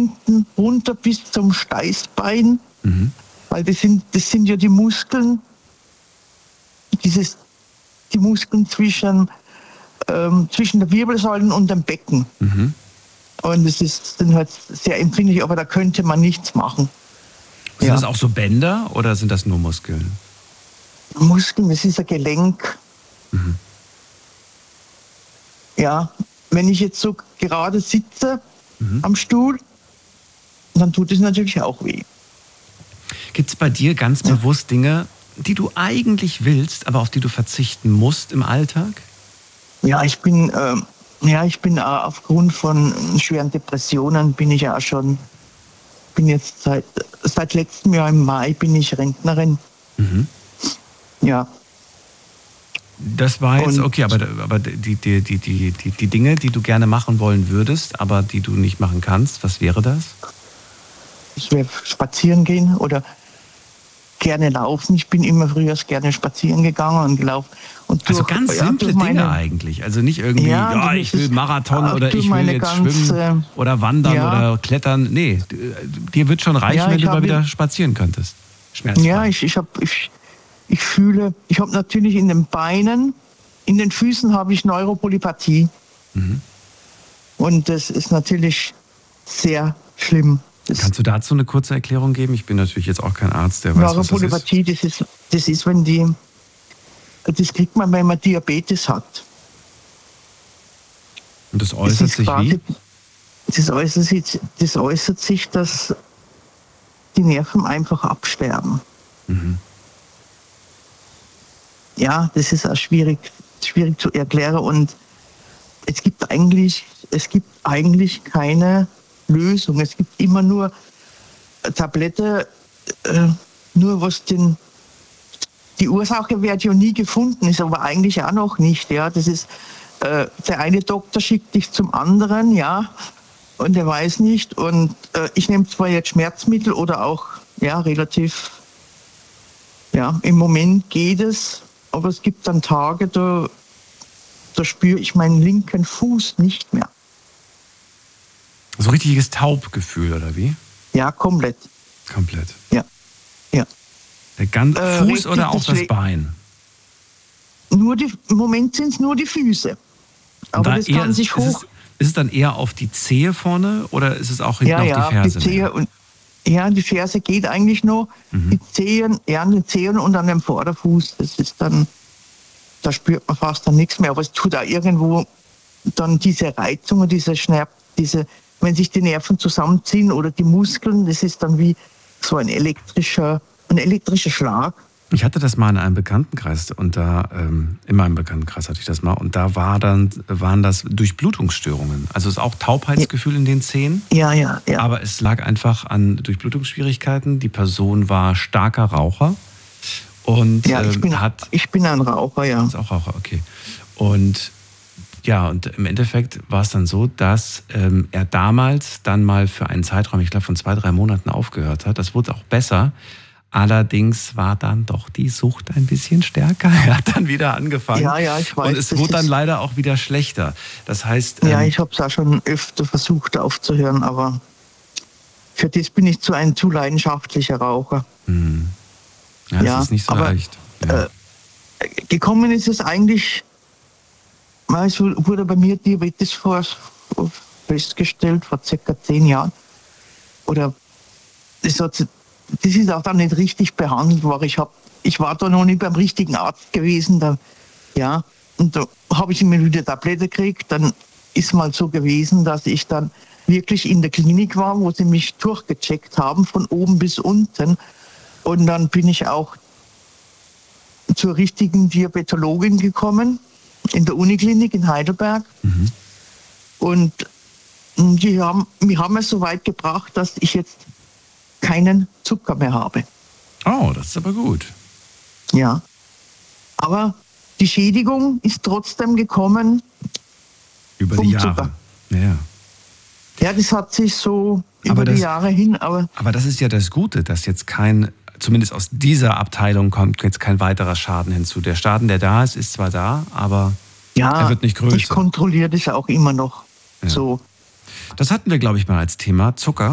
hinten runter bis zum Steißbein, weil das sind ja die Muskeln, die Muskeln zwischen der Wirbelsäule und dem Becken. Und das ist dann halt sehr empfindlich, aber da könnte man nichts machen. Sind das auch so Bänder oder sind das nur Muskeln? Muskeln, das ist ein Gelenk. Ja, wenn ich jetzt so gerade sitze am Stuhl, dann tut es natürlich auch weh. Gibt es bei dir ganz bewusst Dinge, die du eigentlich willst, aber auf die du verzichten musst im Alltag? Ja, ich bin aufgrund von schweren Depressionen bin jetzt seit letztem Jahr im Mai bin ich Rentnerin. Ja. Das war jetzt, okay, aber die Dinge, die du gerne machen wollen würdest, aber die du nicht machen kannst, was wäre das? Ich wäre spazieren gehen oder gerne laufen. Ich bin immer früher gerne spazieren gegangen und gelaufen. Und also ganz simple Dinge eigentlich. Also nicht irgendwie, ich will Marathon oder ich will jetzt schwimmen oder wandern oder klettern. Nee, dir wird schon reichen, wenn du mal wieder spazieren könntest. Schmerzfrei. Ja, ich fühle, ich habe natürlich in den Beinen, in den Füßen habe ich Neuropolypathie. Und das ist natürlich sehr schlimm. Kannst du dazu eine kurze Erklärung geben? Ich bin natürlich jetzt auch kein Arzt, der weiß, was das ist. Neuropolypathie, das ist, das kriegt man, wenn man Diabetes hat. Und das äußert sich wie? Das äußert sich, dass die Nerven einfach absterben. Ja, das ist auch schwierig zu erklären und es gibt eigentlich keine Lösung. Es gibt immer nur Tablette, nur was die Ursache wird ja nie gefunden, ist aber eigentlich auch noch nicht. Ja, das ist der eine Doktor schickt dich zum anderen, ja, und der weiß nicht. Und ich nehme zwar jetzt Schmerzmittel oder auch relativ, im Moment geht es. Aber es gibt dann Tage, da spüre ich meinen linken Fuß nicht mehr. So richtiges Taubgefühl, oder wie? Ja, komplett. Komplett? Ja. Der ganze Fuß oder auch das Bein? Im Moment sind es nur die Füße. Aber das kann sich hoch... Ist es dann eher auf die Zehe vorne oder ist es auch hinten auf die Ferse? Die Zehe die Ferse geht eigentlich noch. Die Zehen, an den Zehen und an dem Vorderfuß, das ist dann, da spürt man fast dann nichts mehr. Aber es tut auch irgendwo dann diese Reizungen, wenn sich die Nerven zusammenziehen oder die Muskeln, das ist dann wie so ein elektrischer Schlag. Ich hatte das mal in einem Bekanntenkreis und in meinem Bekanntenkreis hatte ich das mal und da waren das Durchblutungsstörungen. Also es ist auch Taubheitsgefühl in den Zähnen. Ja. Aber es lag einfach an Durchblutungsschwierigkeiten. Die Person war starker Raucher und ich bin ein Raucher, ja. Ist auch Raucher, okay. Und im Endeffekt war es dann so, dass er damals dann mal für einen Zeitraum, ich glaube von 2-3 Monaten aufgehört hat. Das wurde auch besser. Allerdings war dann doch die Sucht ein bisschen stärker. Er hat dann wieder angefangen. Ja, ich weiß. Und es wurde dann leider auch wieder schlechter. Das heißt... ich habe es auch schon öfter versucht aufzuhören, aber für das bin ich ein zu leidenschaftlicher Raucher. Ja, das ist nicht so leicht. Ja. Gekommen ist es eigentlich, es wurde bei mir Diabetes festgestellt vor ca. 10 Jahren. Oder das ist auch dann nicht richtig behandelt worden. Ich war da noch nicht beim richtigen Arzt gewesen. Und da habe ich immer wieder Tablette gekriegt. Dann ist mal so gewesen, dass ich dann wirklich in der Klinik war, wo sie mich durchgecheckt haben, von oben bis unten. Und dann bin ich auch zur richtigen Diabetologin gekommen, in der Uniklinik in Heidelberg. Und wir haben es so weit gebracht, dass ich jetzt keinen Zucker mehr habe. Oh, das ist aber gut. Ja, aber die Schädigung ist trotzdem gekommen. Über die Jahre. Zucker. Ja, das hat sich so über die Jahre hin. Aber das ist ja das Gute, dass jetzt zumindest aus dieser Abteilung kommt jetzt kein weiterer Schaden hinzu. Der Schaden, der da ist zwar da, aber er wird nicht größer. Ich kontrolliere das auch immer noch so. Das hatten wir, glaube ich, mal als Thema Zucker.